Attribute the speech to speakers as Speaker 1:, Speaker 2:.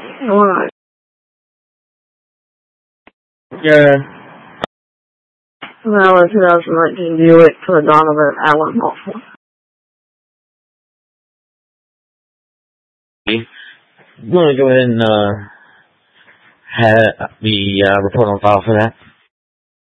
Speaker 1: Alright.
Speaker 2: Yeah.
Speaker 1: That was 2019 Buick for Donovan Allen Hoffman.
Speaker 2: I'm going to go ahead and have the report on file for that.